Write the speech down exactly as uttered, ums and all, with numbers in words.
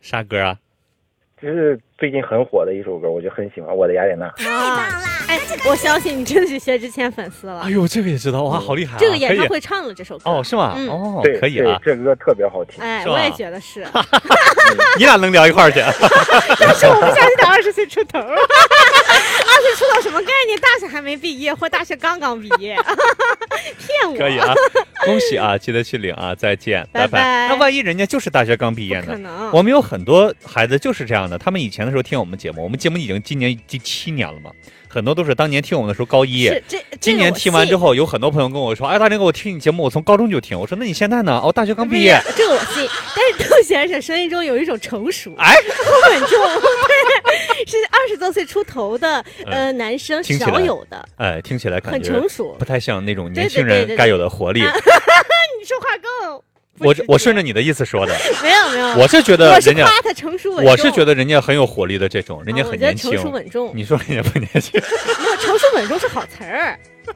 啥歌啊？ 这是最近很火的一首歌，我就很喜欢《我的雅典娜》。 太棒了！哎，我相信你真的是薛之谦粉丝了。 哎呦，这个也知道哇，好厉害、啊！ 这个演唱会唱了这首歌哦，是吗？ 嗯、 哦， 对， 可以啊， 这歌特别好听。 哎，我也觉得是。 你俩能聊一块儿去？ 但是我不相信他二十岁出头。二十出头什么概念？大学还没毕业，或大学刚刚毕业，骗我！ 可以啊，恭喜啊，记得去领啊，再见， 拜拜。 那万一人家就是大学刚毕业呢？ 可能。 我们有很多孩子就是这样的，他们以前的时候听我们节目，我们节目已经今年第七年了嘛。很多都是当年听我们的时候高一， 是这今年听完之后，有很多朋友跟我说：“哎，大林哥，我听你节目，我从高中就听。”我说：“那你现在呢？哦，大学刚毕业。” 这个我信，但是窦先生声音中有一种成熟， 哎， 稳重，对，是二十多岁出头的呃男生少有的， 哎，听起来感觉很成熟， 不太像那种年轻人该有的活力。 你说话更。 我我顺着你的意思说的， 没有没有， 我是觉得人家我是夸他成熟稳重， 我是觉得人家很有活力的这种，人家很年轻。 我觉得成熟稳重， 你说人家不年轻？ 没有成熟稳重是好词儿。